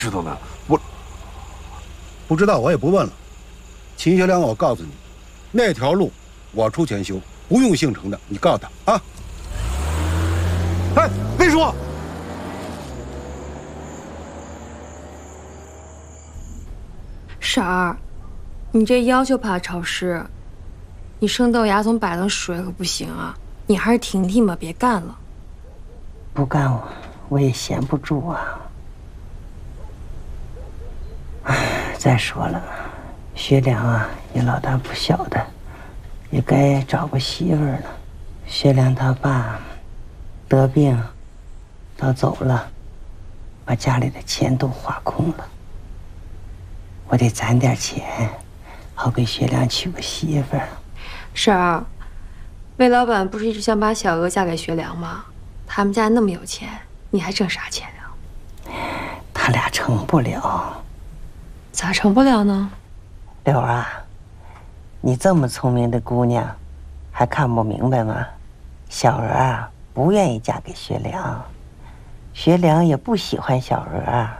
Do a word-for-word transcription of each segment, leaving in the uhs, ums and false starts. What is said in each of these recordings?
知道呢？我不知道，我也不问了。秦学良，我告诉你，那条路我出钱修，不用姓程的，你告诉他啊。哎，魏叔， 婶儿，你这腰就怕潮湿，你生豆芽总摆冷水可不行啊！你还是停停吧，别干了。 不干我，我也闲不住啊。哎，再说了，学良啊，也老大不小的，也该找个媳妇儿了。学良他爸得病，到走了，把家里的钱都花空了。我得攒点钱，好给学良娶个媳妇儿。 婶儿，魏老板不是一直想把小娥嫁给学良吗？他们家那么有钱，你还挣啥钱呀？ 他俩成不了。 咋成不了呢？ 柳儿啊，你这么聪明的姑娘，还看不明白吗？小娥啊，不愿意嫁给学良，学良也不喜欢小娥啊。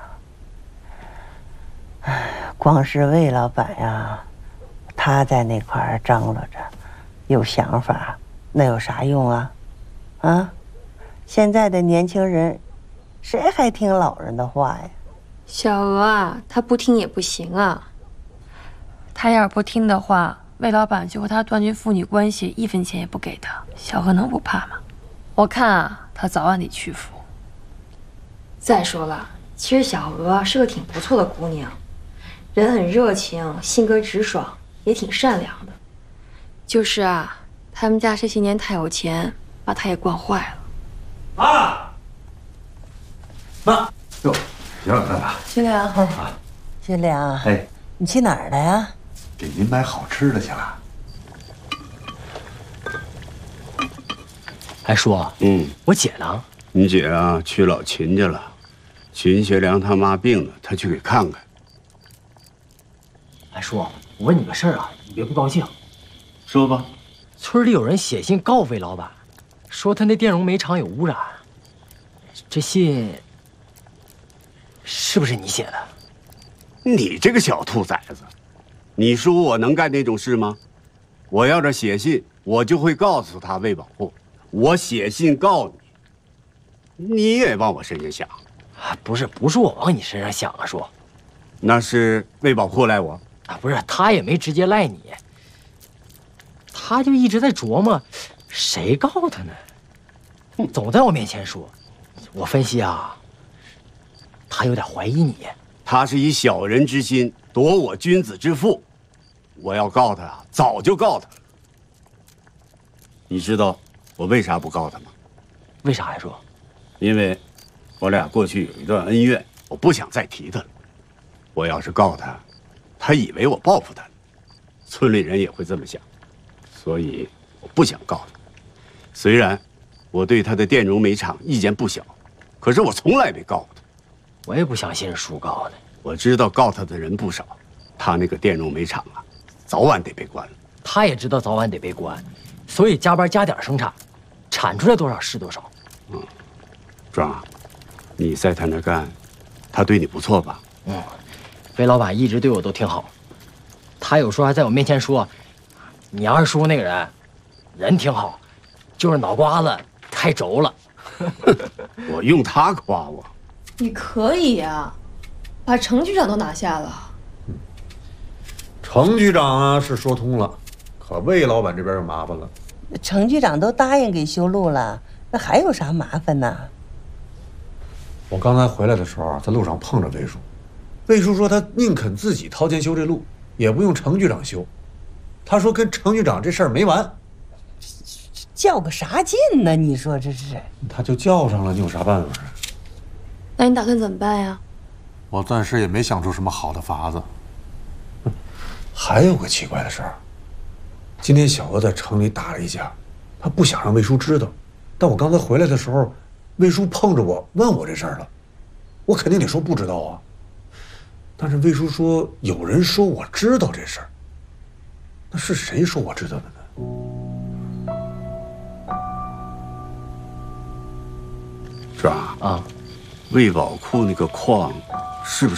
哎，光是魏老板呀，他在那块儿张罗着，有想法，那有啥用啊？啊，现在的年轻人，谁还听老人的话呀？ 小娥啊，她不听也不行啊。她要是不听的话，魏老板就和她断绝父女关系，一分钱也不给她。小娥能不怕吗？我看啊，她早晚得屈服。再说了，其实小娥是个挺不错的姑娘，人很热情，性格直爽，也挺善良的。就是啊，他们家这些年太有钱，把她也惯坏了。 妈，妈，哟。学良来了， 学良啊，学良， 哎， 你去哪儿了呀？ 给您买好吃的去了。 哎，叔， 嗯， 我姐呢？ 你姐啊，去老秦家了。秦学良他妈病了，他去给看看。 哎，叔，我问你个事儿啊，你别不高兴。 说吧。 村里有人写信告魏老板，说他那电容煤厂有污染。这信。是不是你写的？ 你这个小兔崽子，你说我能干那种事吗？我要是写信，我就会告诉他魏保护。我写信告你，你也往我身上想。 啊，不是，不是我往你身上想啊，叔。 那是魏保护赖我啊，不是，他也没直接赖你，他就一直在琢磨，谁告他呢？总在我面前说，我分析啊。他有点怀疑你， 他是以小人之心夺我君子之腹，我要告他啊，早就告他了。你知道我为啥不告他吗？ 为啥呀，叔？ 因为我俩过去有一段恩怨，我不想再提他了。我要是告他，他以为我报复他，村里人也会这么想，所以我不想告他。虽然我对他的电容煤厂意见不小，可是我从来没告过他。 我也不相信是叔告的。 我知道告他的人不少，他那个电容煤厂啊，早晚得被关了。 他也知道早晚得被关，所以加班加点生产，产出来多少是多少。 嗯，壮，你在他那干，他对你不错吧？ 嗯，魏老板一直对我都挺好，他有时候还在我面前说，你二叔那个人，人挺好，就是脑瓜子太轴了。 我用他夸我。 你可以呀，把程局长都拿下了。 程局长啊是说通了，可魏老板这边有麻烦了。 程局长都答应给修路了，那还有啥麻烦呢？ 我刚才回来的时候，在路上碰着魏叔，魏叔说他宁肯自己掏钱修这路，也不用程局长修。他说跟程局长这事儿没完。 较个啥劲呢？你说这是？ 他就较上了，你有啥办法？ 那你打算怎么办呀？ 我暂时也没想出什么好的法子。还有个奇怪的事儿，今天小娥在城里打了一架，她不想让魏叔知道，但我刚才回来的时候，魏叔碰着我问我这事儿了，我肯定得说不知道啊。但是魏叔说有人说我知道这事儿，那是谁说我知道的呢？ 壮啊，魏宝库那个矿是不是